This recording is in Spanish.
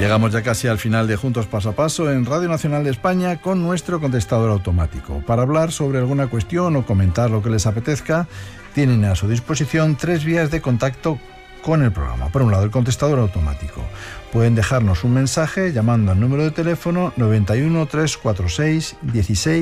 Llegamos ya casi al final de Juntos Paso a Paso en Radio Nacional de España con nuestro contestador automático. Para hablar sobre alguna cuestión o comentar lo que les apetezca, tienen a su disposición 3 vías de contacto con el programa. Por un lado, el contestador automático. Pueden dejarnos un mensaje llamando al número de teléfono 91 346 16